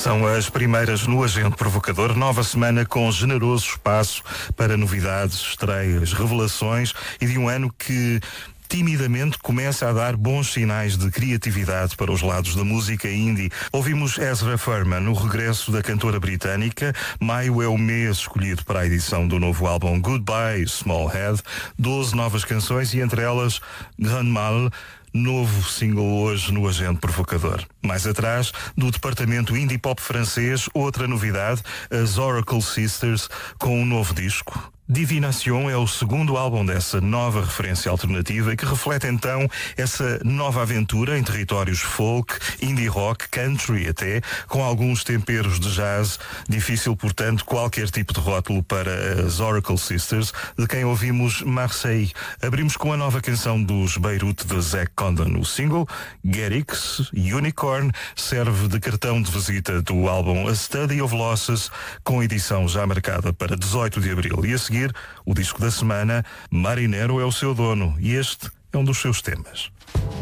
São as primeiras no Agente Provocador, nova semana com generoso espaço para novidades, estreias, revelações e de um ano que timidamente começa a dar bons sinais de criatividade para os lados da música indie. Ouvimos Ezra Furman no regresso da cantora britânica. Maio é o mês escolhido para a edição do novo álbum Goodbye Smallhead. 12 novas canções e entre elas Grand Mal, novo single hoje no Agente Provocador. Mais atrás, do departamento indie pop francês, outra novidade, as Oracle Sisters com um novo disco. Divination é o segundo álbum dessa nova referência alternativa e que reflete então essa nova aventura em territórios folk, indie rock, country até, com alguns temperos de jazz. Difícil, portanto, qualquer tipo de rótulo para as Oracle Sisters, de quem ouvimos Marseille. Abrimos com a nova canção dos Beirut de Zac Condon. O single, Get X, Unicorn, serve de cartão de visita do álbum A Study of Losses, com edição já marcada para 18 de abril. E a seguir, o disco da semana, Marinero é o seu dono, e este é um dos seus temas.